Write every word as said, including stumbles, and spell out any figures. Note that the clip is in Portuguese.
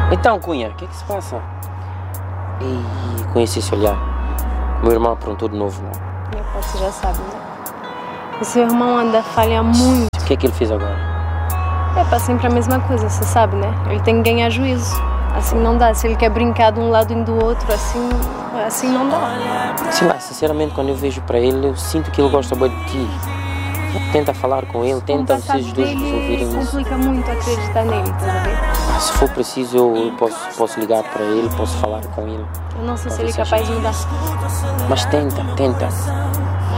Então, Cunha, o que é que se passa? E conheci esse olhar. Meu irmão aprontou de novo, não? Meu pai, você já sabe, né? O seu irmão anda falha muito. O que é que ele fez agora? É para sempre a mesma coisa, você sabe, né? Ele tem que ganhar juízo. Assim não dá. Se ele quer brincar de um lado e do outro, assim, assim não dá. Sei lá, sinceramente, quando eu vejo para ele, eu sinto que ele gosta bem de ti. Tenta falar com ele, tenta vocês dois resolverem isso. Complica muito acreditar nele, tá vendo? Ah, se for preciso, eu posso, posso ligar para ele, posso falar com ele. Eu não sei se ele é capaz de mudar. Mas tenta, tenta.